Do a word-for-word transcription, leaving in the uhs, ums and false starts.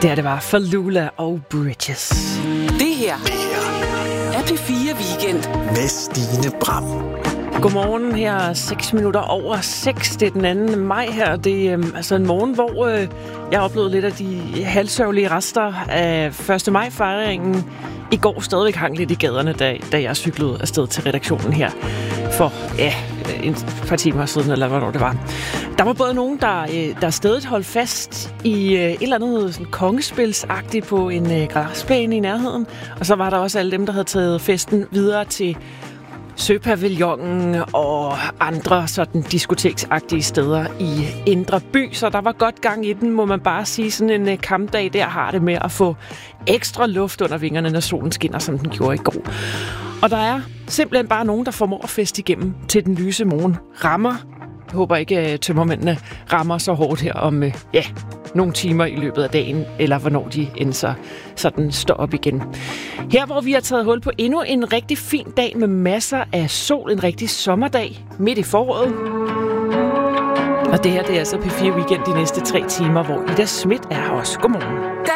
Der det var Fallulah og Bridges. Det her er P fire Weekend med Stine Bram. Godmorgen, her er seks minutter over seks. Det er den anden maj her. Det er øh, altså en morgen, hvor øh, jeg oplevede lidt af de halvsørgelige rester af første maj-fejringen. I går stadigvæk hang lidt i gaderne, da, da jeg cyklede afsted til redaktionen her for ja, en par timer siden, eller hvornår det var. Der var både nogen, der, der stadig holdt fast i et eller andet sådan kongespilsagtigt på en græsplæne i nærheden, og så var der også alle dem, der havde taget festen videre til Søpavillonen og andre sådan diskoteksagtige steder i Indre By, så der var godt gang i den, må man bare sige. Sådan en kampdag der har det med at få ekstra luft under vingerne, når solen skinner, som den gjorde i går. Og der er simpelthen bare nogen, der formår at feste igennem til den lyse morgen. Rammer, jeg håber ikke, at tømmermændene rammer så hårdt her om ja, nogle timer i løbet af dagen, eller hvornår de end så sådan står op igen. Her, hvor vi har taget hul på endnu en rigtig fin dag med masser af sol, en rigtig sommerdag midt i foråret. Og det her, det er altså P fire Weekend de næste tre timer, hvor Ida Schmidt er her også. Godmorgen.